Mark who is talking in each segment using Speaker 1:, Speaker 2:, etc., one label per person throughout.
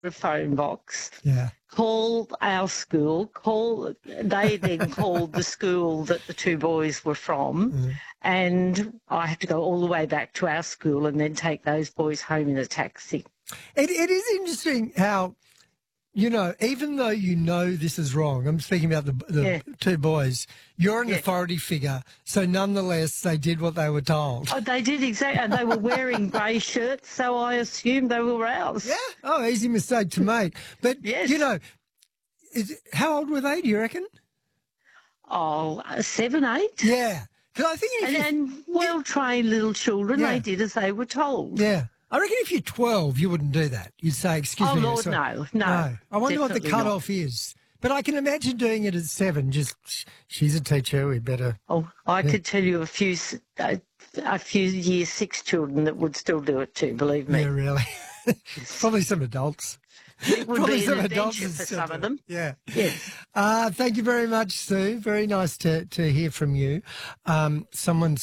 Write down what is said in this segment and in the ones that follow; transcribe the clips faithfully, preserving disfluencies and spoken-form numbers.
Speaker 1: a phone box,
Speaker 2: Yeah.
Speaker 1: call our school, call, they then called the school that the two boys were from,
Speaker 2: Mm.
Speaker 1: and I had to go all the way back to our school and then take those boys home in a taxi.
Speaker 2: It, it is interesting how, you know, even though you know this is wrong, I'm speaking about the, the
Speaker 1: Yeah.
Speaker 2: two boys, you're an
Speaker 1: Yeah.
Speaker 2: authority figure, so nonetheless they did what they were told.
Speaker 1: Oh, they did exactly, and they were wearing grey shirts, so I assumed they were ours.
Speaker 2: Yeah. Oh, easy mistake to make. But,
Speaker 1: Yes.
Speaker 2: you know, is, how old were they, do you reckon?
Speaker 1: Oh, uh, seven, eight.
Speaker 2: Yeah. Because I think if
Speaker 1: And,
Speaker 2: you,
Speaker 1: and well-trained little children,
Speaker 2: Yeah.
Speaker 1: they did as they were told.
Speaker 2: yeah. I reckon if you're twelve, you wouldn't do that. You'd say, excuse
Speaker 1: Oh,
Speaker 2: me.
Speaker 1: Lord,
Speaker 2: sorry.
Speaker 1: no, no,
Speaker 2: I wonder what the
Speaker 1: definitely not.
Speaker 2: cut-off is. But I can imagine doing it at seven. Just, she's a teacher, we'd better...
Speaker 1: Oh, I
Speaker 2: Yeah.
Speaker 1: could tell you a few, s- a, a few year six children that would still do it too, believe me.
Speaker 2: Yeah, really. Probably some adults.
Speaker 1: It would
Speaker 2: Probably
Speaker 1: be
Speaker 2: some
Speaker 1: an
Speaker 2: adults
Speaker 1: adventure for
Speaker 2: still
Speaker 1: some
Speaker 2: do
Speaker 1: of
Speaker 2: it.
Speaker 1: them.
Speaker 2: Yeah.
Speaker 1: Yes.
Speaker 2: Uh, thank you very much, Sue. Very nice to, to hear from you. Um, someone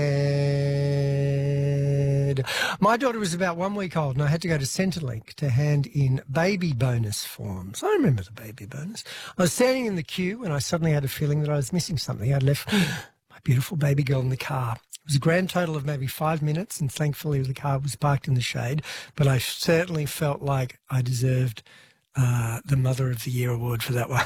Speaker 2: said, my daughter was about one week old and I had to go to Centrelink to hand in baby bonus forms. I remember the baby bonus. I was standing in the queue when I suddenly had a feeling that I was missing something. I'd left my beautiful baby girl in the car. It was a grand total of maybe five minutes and thankfully the car was parked in the shade, but I certainly felt like I deserved uh, the Mother of the Year award for that one.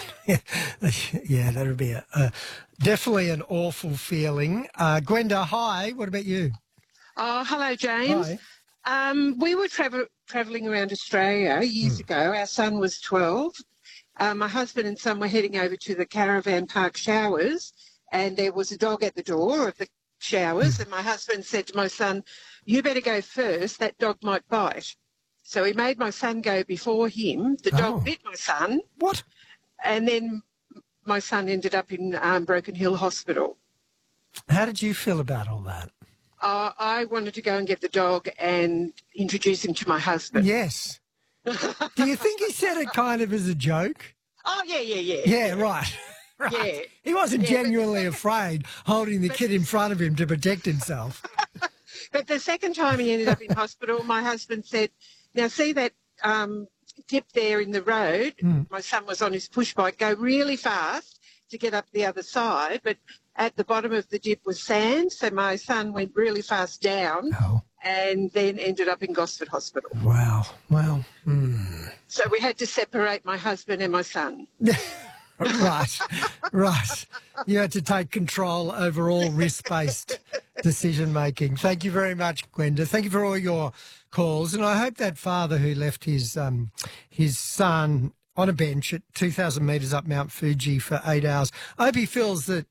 Speaker 2: Yeah, that would be a, a, definitely an awful feeling. Uh, Gwenda, hi. What about you?
Speaker 3: Oh, hello, James.
Speaker 2: Hi.
Speaker 3: Um, we were travel travelling around Australia years
Speaker 2: Hmm.
Speaker 3: ago. Our son was twelve. Uh, my husband and son were heading over to the caravan park showers, and there was a dog at the door of the showers. And my husband said to my son, "You better go first. That dog might bite." So he made my son go before him. The dog
Speaker 2: Oh.
Speaker 3: bit my son,
Speaker 2: What?
Speaker 3: and then my son ended up in um, Broken Hill Hospital.
Speaker 2: How did you feel about all that?
Speaker 3: Uh, I wanted to go and get the dog and introduce him to my husband.
Speaker 2: Yes. Do you think he said it kind of as a joke?
Speaker 3: Oh, yeah, yeah, yeah.
Speaker 2: Yeah, right. Right.
Speaker 3: Yeah.
Speaker 2: He wasn't
Speaker 3: Yeah, but-
Speaker 2: genuinely afraid holding the kid in front of him to protect himself.
Speaker 3: But the second time he ended up in hospital, my husband said, now see that um, dip there in the road?
Speaker 2: Mm.
Speaker 3: My son was on his push bike. Go really fast to get up the other side. But at the bottom of the dip was sand, so my son went really fast down
Speaker 2: Oh,
Speaker 3: and then ended up in Gosford Hospital.
Speaker 2: wow. Well, hmm.
Speaker 3: So we had to separate my husband and my son.
Speaker 2: Right, right. You had to take control over all risk-based decision-making. Thank you very much, Gwenda. Thank you for all your calls. And I hope that father who left his um, his son on a bench at two thousand metres up Mount Fuji for eight hours, I hope he feels that,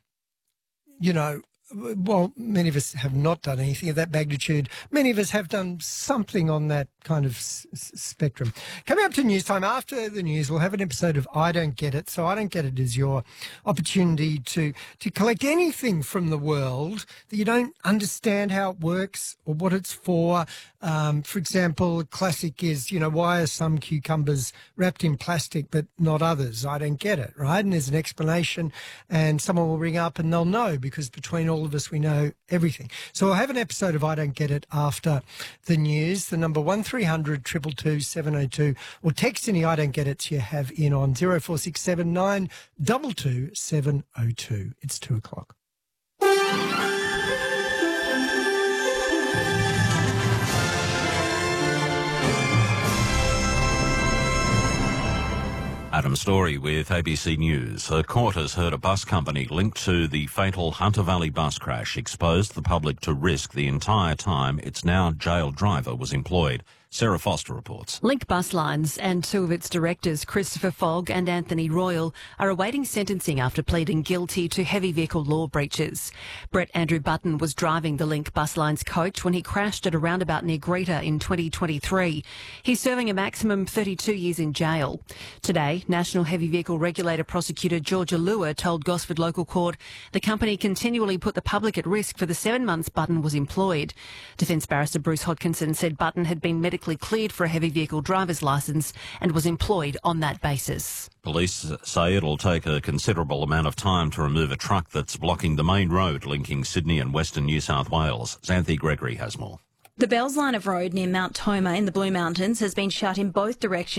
Speaker 2: you know, well, many of us have not done anything of that magnitude. Many of us have done something on that kind of s- s- spectrum. Coming up to news time, after the news, we'll have an episode of I Don't Get It. So I Don't Get It is your opportunity to, to collect anything from the world that you don't understand how it works or what it's for. Um, for example, a classic is, you know, why are some cucumbers wrapped in plastic but not others? I don't get it, right? And there's an explanation and someone will ring up and they'll know because between all of us, we know everything. So I'll have an episode of I Don't Get It after the news. The number one three hundred two two two seven oh two or text any I Don't Get It you have in on zero four six seven nine two two seven oh two. It's two o'clock.
Speaker 4: Adam Story with A B C News. A court has heard a bus company linked to the fatal Hunter Valley bus crash exposed the public to risk the entire time its now jailed driver was employed. Sarah Foster reports.
Speaker 5: Link Bus Lines and two of its directors, Christopher Fogg and Anthony Royal, are awaiting sentencing after pleading guilty to heavy vehicle law breaches. Brett Andrew Button was driving the Link Bus Lines coach when he crashed at a roundabout near Greta in twenty twenty-three. He's serving a maximum thirty-two years in jail. Today, National Heavy Vehicle Regulator Prosecutor Georgia Lua told Gosford Local Court the company continually put the public at risk for the seven months Button was employed. Defence Barrister Bruce Hodkinson said Button had been medically cleared for a heavy vehicle driver's licence and was employed on that basis.
Speaker 4: Police say it'll take a considerable amount of time to remove a truck that's blocking the main road linking Sydney and Western New South Wales. Xanthi Gregory has more.
Speaker 6: The Bells line of road near Mount Toma in the Blue Mountains has been shut in both directions